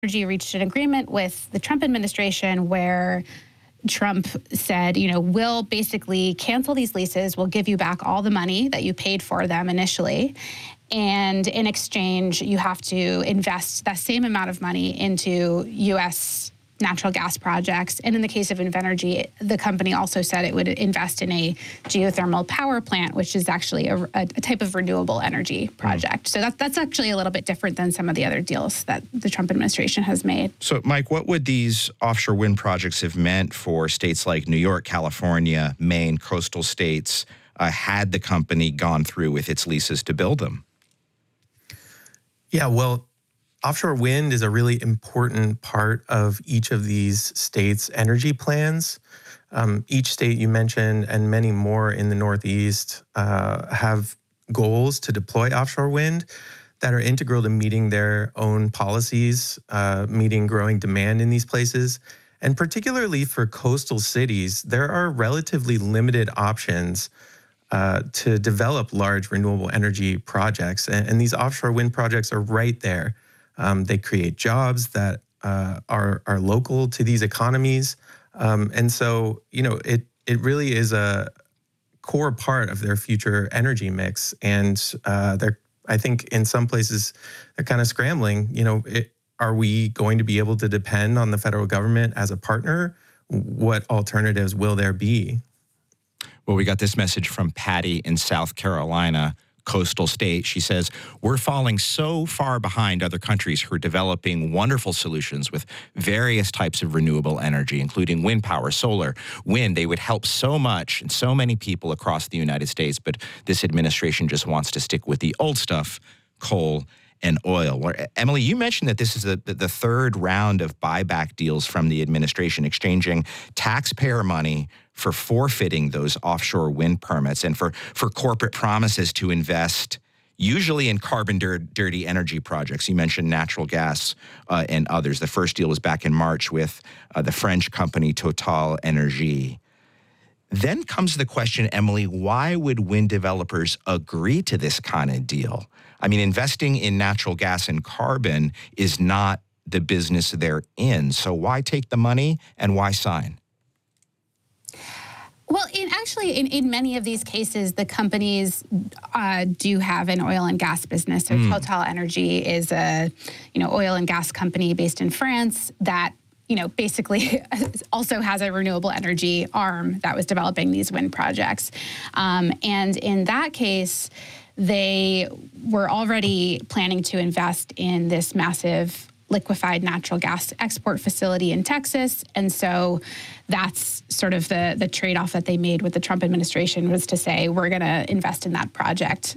Energy reached an agreement with the Trump administration where Trump said, we'll basically cancel these leases. We'll give you back all the money that you paid for them initially. And in exchange, you have to invest that same amount of money into U.S. natural gas projects. And in the case of Invenergy, the company also said it would invest in a geothermal power plant, which is actually a type of renewable energy project. So that's actually a little bit different than some of the other deals that the Trump administration has made. So, Mike, what would these offshore wind projects have meant for states like New York, California, Maine, coastal states, had the company gone through with its leases to build them? Yeah, well, offshore wind is a really important part of each of these states' energy plans. Each state you mentioned and many more in the Northeast have goals to deploy offshore wind that are integral to meeting their own policies, meeting growing demand in these places. And particularly for coastal cities, there are relatively limited options to develop large renewable energy projects. And these offshore wind projects are right there. They create jobs that are local to these economies. And so, it really is a core part of their future energy mix. And I think in some places, they're kind of scrambling. Are we going to be able to depend on the federal government as a partner? What alternatives will there be? Well, we got this message from Patty in South Carolina, coastal state. She says, we're falling so far behind other countries who are developing wonderful solutions with various types of renewable energy, including wind power, solar, wind. They would help so much and so many people across the United States, but this administration just wants to stick with the old stuff, coal and oil. Emily, you mentioned that this is the third round of buyback deals from the administration, exchanging taxpayer money for forfeiting those offshore wind permits and for corporate promises to invest usually in carbon-dirty energy projects. You mentioned natural gas and others. The first deal was back in March with the French company Total Energy. Then comes the question, Emily, why would wind developers agree to this kind of deal? I mean, investing in natural gas and carbon is not the business they're in. So why take the money and why sign? Well, in many of these cases, the companies do have an oil and gas business. So Total Energy is a oil and gas company based in France that basically also has a renewable energy arm that was developing these wind projects. And in that case, they were already planning to invest in this massive liquefied natural gas export facility in Texas. And so that's sort of the trade-off that they made with the Trump administration, was to say, we're going to invest in that project.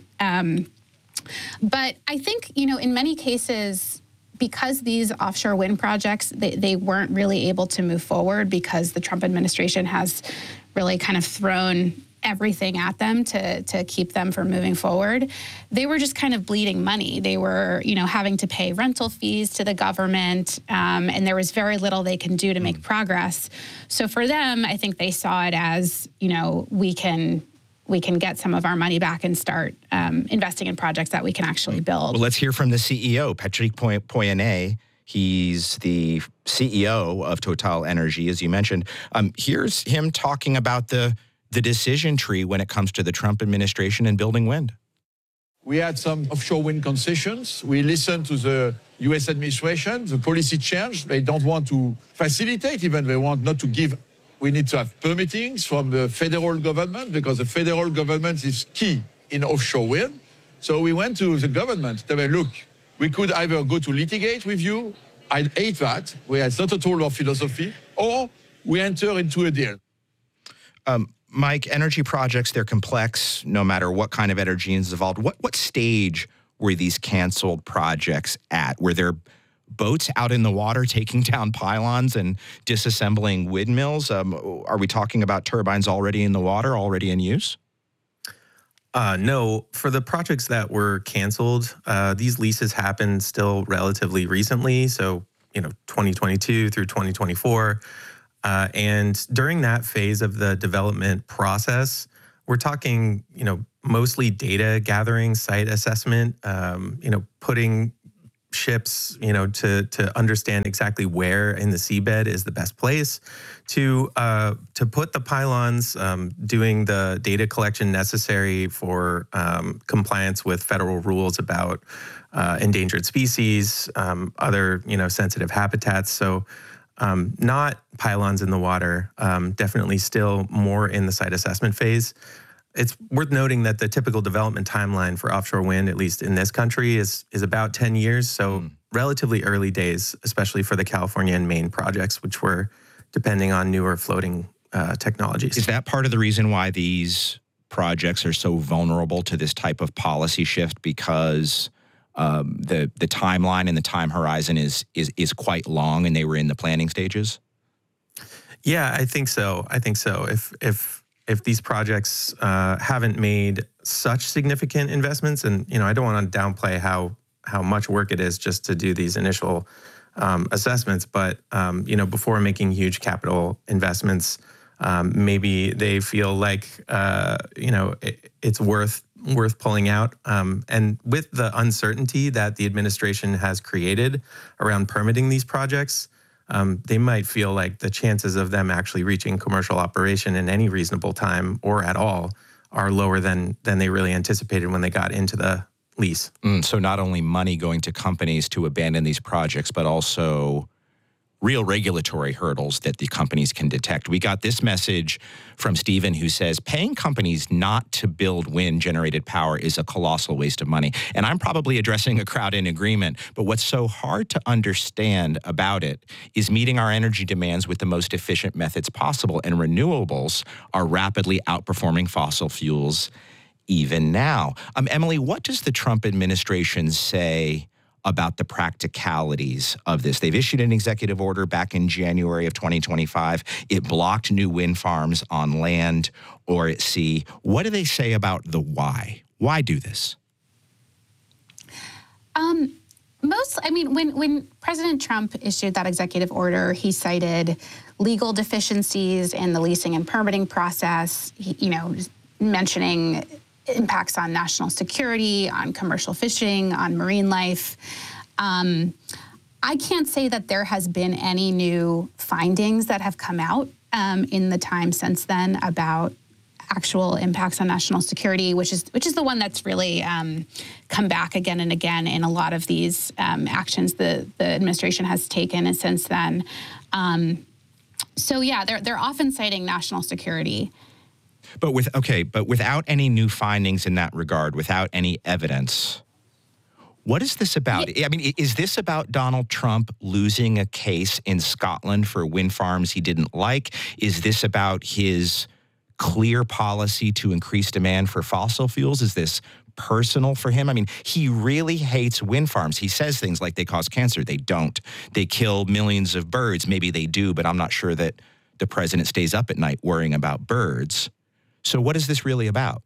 But I think, in many cases, because these offshore wind projects, they weren't really able to move forward because the Trump administration has really kind of thrown everything at them to keep them from moving forward. They were just kind of bleeding money. They were, having to pay rental fees to the government, and there was very little they can do to make progress. So for them, I think they saw it as, we can get some of our money back and start investing in projects that we can actually build. Well, let's hear from the CEO, Patrick Pouyanné. He's the CEO of Total Energy, as you mentioned. Here's him talking about the decision tree when it comes to the Trump administration and building wind. We had some offshore wind concessions. We listened to the U.S. administration. The policy changed. They don't want to facilitate, even they want not to give. We need to have permittings from the federal government, because the federal government is key in offshore wind. So we went to the government. They were, look, we could either go to litigate with you. I hate that. It's not at all our philosophy. Or we enter into a deal. Mike, energy projects, they're complex no matter what kind of energy is involved. What stage were these canceled projects at? Were there boats out in the water taking down pylons and disassembling windmills? Are we talking about turbines already in the water, already in use? No. For the projects that were canceled, these leases happened still relatively recently, so 2022 through 2024. And during that phase of the development process, we're talking, mostly data gathering, site assessment, putting ships, to understand exactly where in the seabed is the best place, to put the pylons, doing the data collection necessary for compliance with federal rules about endangered species, other sensitive habitats. So not pylons in the water, definitely still more in the site assessment phase. It's worth noting that the typical development timeline for offshore wind, at least in this country, is about 10 years. So relatively early days, especially for the California and Maine projects, which were depending on newer floating technologies. Is that part of the reason why these projects are so vulnerable to this type of policy shift? Because the timeline and the time horizon is quite long, and they were in the planning stages? Yeah, I think so. If these projects haven't made such significant investments, and I don't want to downplay how much work it is just to do these initial assessments, but before making huge capital investments, maybe they feel like it's worth pulling out. And with the uncertainty that the administration has created around permitting these projects, they might feel like the chances of them actually reaching commercial operation in any reasonable time or at all are lower than they really anticipated when they got into the lease. So not only money going to companies to abandon these projects, but also real regulatory hurdles that the companies can detect. We got this message from Stephen, who says paying companies not to build wind-generated power is a colossal waste of money. And I'm probably addressing a crowd in agreement, but what's so hard to understand about it is meeting our energy demands with the most efficient methods possible, and renewables are rapidly outperforming fossil fuels even now. Emily, what does the Trump administration say about the practicalities of this? They've issued an executive order back in January of 2025. It blocked new wind farms on land or at sea. What do they say about the why? Why do this? When President Trump issued that executive order, he cited legal deficiencies in the leasing and permitting process, mentioning impacts on national security, on commercial fishing, on marine life. I can't say that there has been any new findings that have come out in the time since then about actual impacts on national security, which is the one that's really come back again and again in a lot of these actions the administration has taken since then. They're often citing national security. But without any new findings in that regard, without any evidence, what is this about? I mean, is this about Donald Trump losing a case in Scotland for wind farms he didn't like? Is this about his clear policy to increase demand for fossil fuels? Is this personal for him? I mean, he really hates wind farms. He says things like they cause cancer. They don't. They kill millions of birds. Maybe they do, but I'm not sure that the president stays up at night worrying about birds. So what is this really about?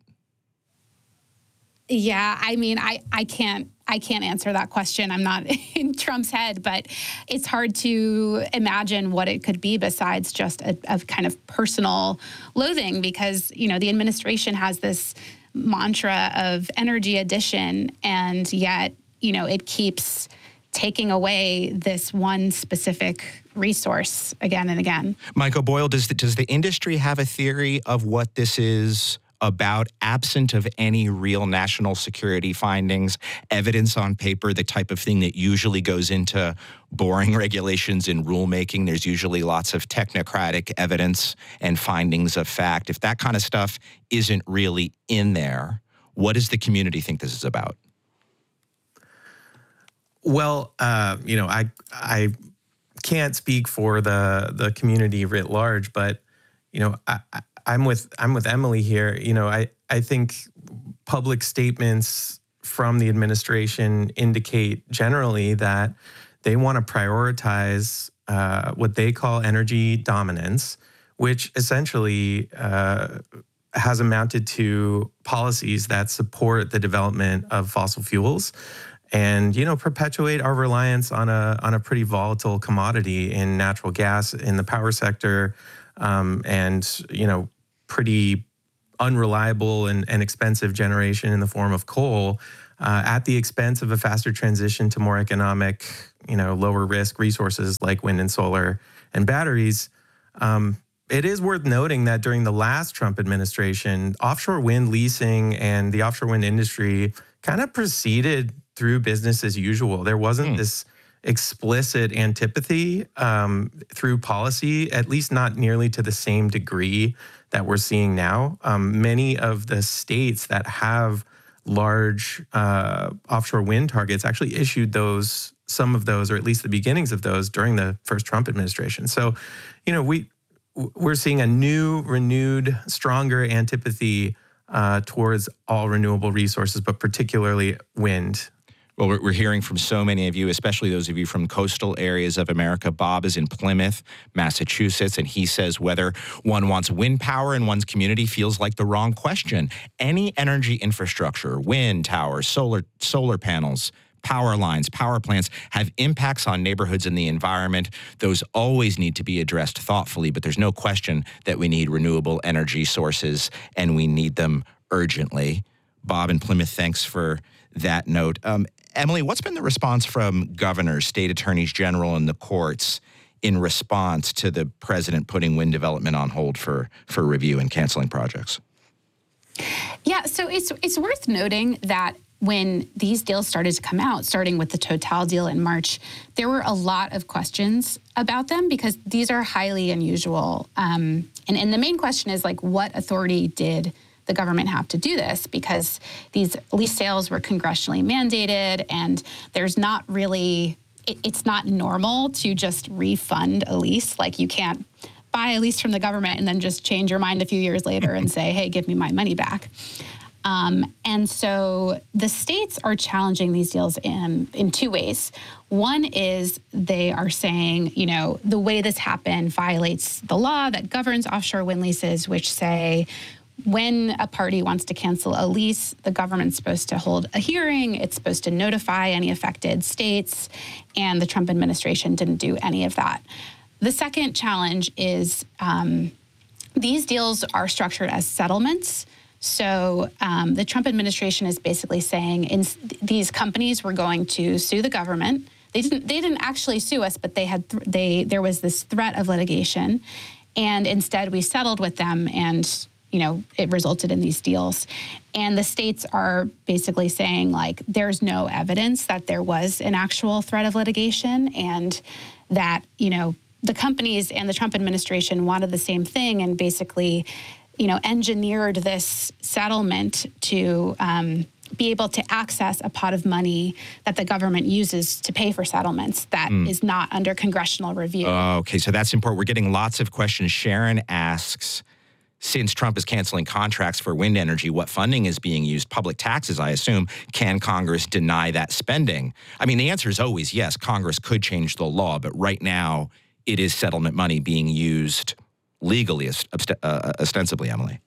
Yeah, I can't answer that question. I'm not in Trump's head, but it's hard to imagine what it could be besides just a kind of personal loathing, because, the administration has this mantra of energy addition, and yet, it keeps taking away this one specific resource again and again. Michael Boyle, does the industry have a theory of what this is about, absent of any real national security findings, evidence on paper, the type of thing that usually goes into boring regulations and rulemaking? There's usually lots of technocratic evidence and findings of fact. If that kind of stuff isn't really in there, what does the community think this is about? Well, I can't speak for the community writ large, but I'm with Emily here. I think public statements from the administration indicate generally that they want to prioritize what they call energy dominance, which essentially has amounted to policies that support the development of fossil fuels and, perpetuate our reliance on a pretty volatile commodity in natural gas in the power sector, and, pretty unreliable and expensive generation in the form of coal. at the expense of a faster transition to more economic, lower risk resources like wind and solar and batteries. It is worth noting that during the last Trump administration, offshore wind leasing and the offshore wind industry kind of proceeded through business as usual. There wasn't this explicit antipathy through policy, at least not nearly to the same degree that we're seeing now. Many of the states that have large offshore wind targets actually issued some of those, or at least the beginnings of those, during the first Trump administration. So, we're seeing a new, renewed, stronger antipathy towards all renewable resources, but particularly wind. Well, we're hearing from so many of you, especially those of you from coastal areas of America. Bob is in Plymouth, Massachusetts, and he says whether one wants wind power in one's community feels like the wrong question. Any energy infrastructure, wind towers, solar panels, power lines, power plants have impacts on neighborhoods and the environment. Those always need to be addressed thoughtfully, but there's no question that we need renewable energy sources, and we need them urgently. Bob in Plymouth, thanks for that note. Emily, what's been the response from governors, state attorneys general, and the courts in response to the president putting wind development on hold for review and canceling projects? Yeah, so it's worth noting that when these deals started to come out, starting with the Total deal in March, there were a lot of questions about them because these are highly unusual. And the main question is, what authority did the government have to do this? Because these lease sales were congressionally mandated, and there's not really, it's not normal to just refund a lease. You can't buy a lease from the government and then just change your mind a few years later and say, hey, give me my money back. And so the states are challenging these deals in two ways. One is they are saying, the way this happened violates the law that governs offshore wind leases, which say when a party wants to cancel a lease, the government's supposed to hold a hearing. It's supposed to notify any affected states, and the Trump administration didn't do any of that. The second challenge is these deals are structured as settlements. So the Trump administration is basically saying these companies were going to sue the government. They didn't actually sue us, but there was this threat of litigation, and instead we settled with them, and it resulted in these deals. And the states are basically saying, there's no evidence that there was an actual threat of litigation, and that, the companies and the Trump administration wanted the same thing and basically, engineered this settlement to be able to access a pot of money that the government uses to pay for settlements that is not under congressional review. Okay, so that's important. We're getting lots of questions. Sharon asks, since Trump is canceling contracts for wind energy, what funding is being used? Public taxes, I assume. Can Congress deny that spending? I mean, the answer is always yes. Congress could change the law, but right now it is settlement money being used legally, ostensibly, Emily.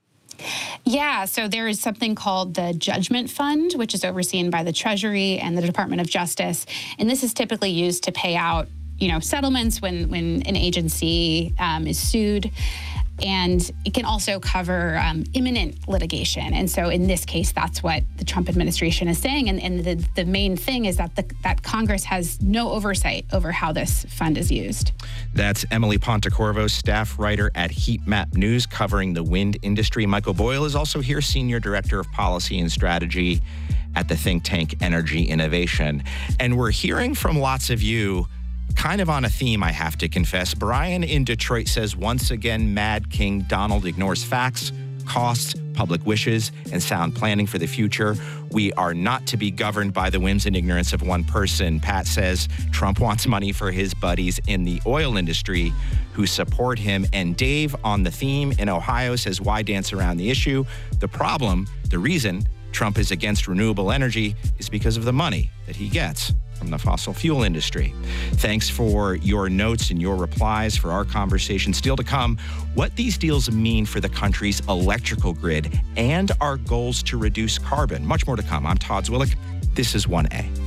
Yeah, so there is something called the Judgment Fund, which is overseen by the Treasury and the Department of Justice. And this is typically used to pay out, settlements when an agency is sued. And it can also cover imminent litigation. And so in this case, that's what the Trump administration is saying. And the main thing is that that Congress has no oversight over how this fund is used. That's Emily Pontecorvo, staff writer at Heat Map News, covering the wind industry. Michael Boyle is also here, Senior Director of Policy and Strategy at the think tank Energy Innovation. And we're hearing from lots of you, kind of on a theme, I have to confess. Brian in Detroit says, once again, Mad King Donald ignores facts, costs, public wishes, and sound planning for the future. We are not to be governed by the whims and ignorance of one person. Pat says Trump wants money for his buddies in the oil industry who support him. And Dave on the theme in Ohio says, why dance around the issue? The problem, the reason Trump is against renewable energy is because of the money that he gets from the fossil fuel industry. Thanks for your notes and your replies for our conversation. Still to come, what these deals mean for the country's electrical grid and our goals to reduce carbon. Much more to come. I'm Todd Zwillich. This is 1A.